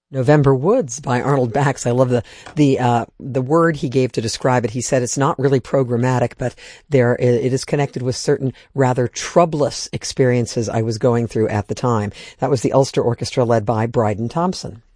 November Woods by Arnold Bax. I love the word he gave to describe it. He said it's not really programmatic, but it is connected with certain rather troublous experiences I was going through at the time. That was the Ulster Orchestra led by Bryden Thompson.